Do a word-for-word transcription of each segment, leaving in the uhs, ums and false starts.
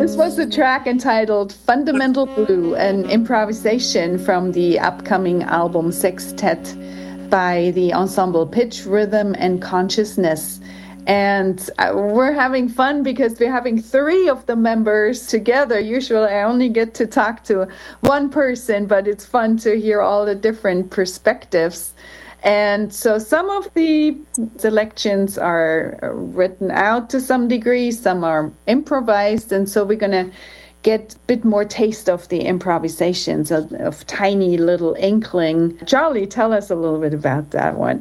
This was a track entitled Fundamental Blue, an improvisation from the upcoming album Sextet by the ensemble Pitch, Rhythm, and Consciousness. And we're having fun because we're having three of the members together. Usually I only get to talk to one person, but it's fun to hear all the different perspectives. And so some of the selections are written out to some degree, some are improvised, and so we're going to get a bit more taste of the improvisations of, of Tiny Little Inkling. Charlie, tell us a little bit about that one.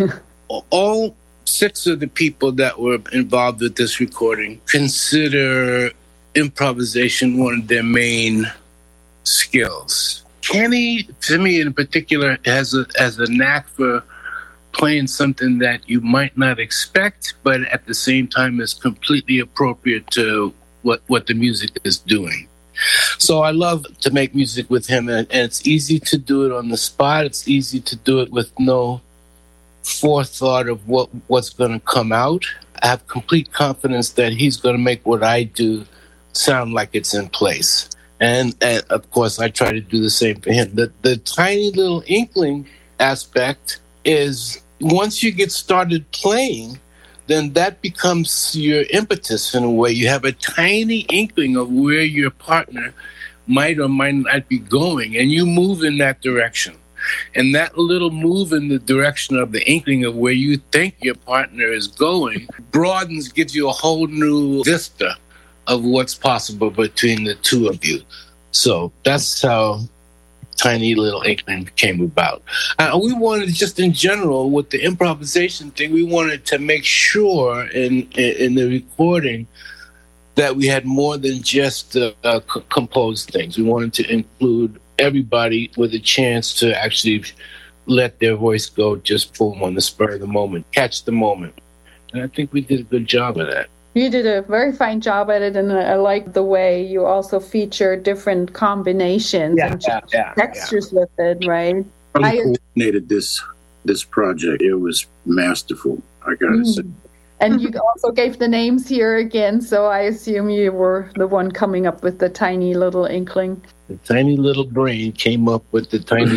All six of the people that were involved with this recording consider improvisation one of their main skills. Kenny, to me in particular, has a has a knack for playing something that you might not expect, but at the same time is completely appropriate to what, what the music is doing. So I love to make music with him, and, and it's easy to do it on the spot. It's easy to do it with no forethought of what, what's going to come out. I have complete confidence that he's going to make what I do sound like it's in place. And, and, of course, I try to do the same for him. The, the Tiny Little Inkling aspect is once you get started playing, then that becomes your impetus in a way. You have a tiny inkling of where your partner might or might not be going, and you move in that direction. And that little move in the direction of the inkling of where you think your partner is going broadens, gives you a whole new vista of what's possible between the two of you. So that's how Tiny Little Inkling came about. Uh, we wanted, just in general, with the improvisation thing, we wanted to make sure in in, in the recording that we had more than just uh, uh, c- composed things. We wanted to include everybody with a chance to actually let their voice go just boom on the spur of the moment, catch the moment. And I think we did a good job of that. You did a very fine job at it, and I like the way you also feature different combinations yeah, and yeah, yeah, textures yeah. with it, right? I I coordinated this this project. It was masterful, I gotta mm. say. And you also gave the names here again, so I assume you were the one coming up with the Tiny Little Inkling. The tiny little brain came up with the tiny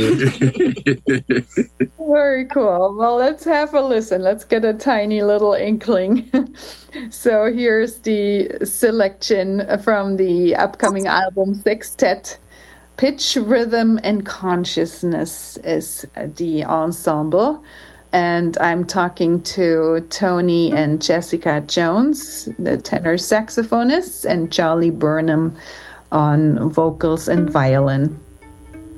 little... Very cool. Well, let's have a listen. Let's get a Tiny Little Inkling. So here's the selection from the upcoming album Sextet. Pitch, Rhythm, and Consciousness is the ensemble. And I'm talking to Tony and Jessica Jones, the tenor saxophonists, and Charlie Burnham on vocals and violin.